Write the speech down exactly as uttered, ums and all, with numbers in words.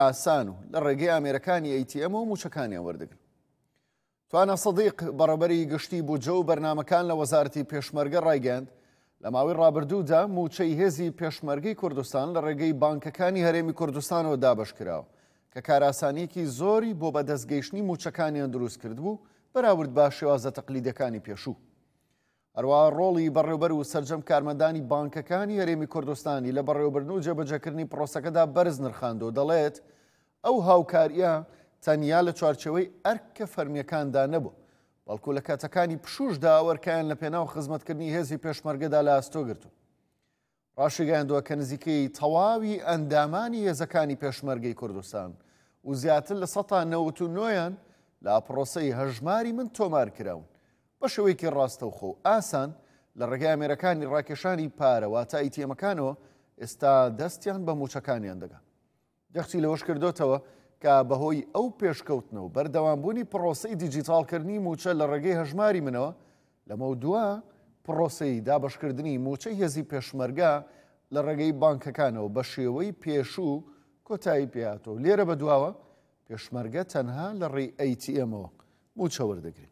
ئاسان و لە ڕێگەی ئامێرەکانی ئەی تی ئەم و موچەکانیان وەردەگرن. توانە سەدیق بەڕێبەری گشتی بوجە و بەرنامەکان لە وەزارەتی پێشمەرگە ڕایگەاند لە ماوەی ڕابردوودا موچەی هێزی پێشمەرگەی کوردستان لە ڕێگەی بانکەکانی هەرێمی کوردستانەوە دابەش کراوە کە کاراسانیەکی زۆری بۆ بەدەستگەیشتنی موچەکانیان دروست کرد بوو بەراورد بە شێوازە تەقلیدەکانی پێشوو. هەروەها ڕۆڵی بەڕێوەبەر و سەرجەم کارمەندانی بانکەکانی هەرێمی کوردستانی لە بەڕێوەبردن و جێبەجێکردنی پرۆسەکەدا بەرز نرخاندۆ دەڵێت ئەو هاوکاریە تەنیا لە چوارچەوەی ئەرکە فەرمیەکاندا نەبوو، بەڵکو لە کاتەکانی پشوشدا ئەوەرکیان لە پێناو خزمەتکردنی هێزی پێشمەرگەدا لە ئاستۆ گرتو. ڕاشیگەیاندووە کە نزیکەی تەواوی ئەندامانی هێزەکانی پێشمەرگەی کوردستان و زیاتر لە سەد تا نەوەت و نۆیان لە پرۆسەی هەژماری من تۆمار کراون بە شێوەیەکی ڕاستەوخۆ و ئاسان لە ڕێگای ئامێرەکانی ڕاکێشانی پارە واتە ئەی تی ئەمەکانەوە ئێستا دەستیان بە موچەکانیان دەگا. دەختی لەوەش کردوتەوە کە بەهۆی ئەو پێشکەوتنەوە بەردەوامبوونی پرۆسەی دیجیتالکردنی موچە لە ڕێگەی هەژماری منەوە لەمە دووە پرۆسەی دابشکردنی موچەی هێزی پێشمەرگە لە ڕێگەی بانکەکانەوە بە شێوەی پێشوو کۆتایی پێهاتەوە. لێرە بە دواوە پێشمەرگە تەنها لە ڕێی ئەی تی ئەمەوە موچە وەردەگرێت.